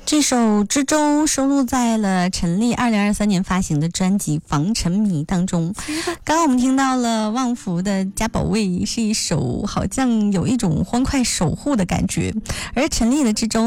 这首《之舟》收录在了陈粒2023年发行的专辑《防沉迷》当中。刚刚我们听到了旺福的《家宝卫》，是一首好像有一种欢快守护的感觉，而陈粒的《之舟》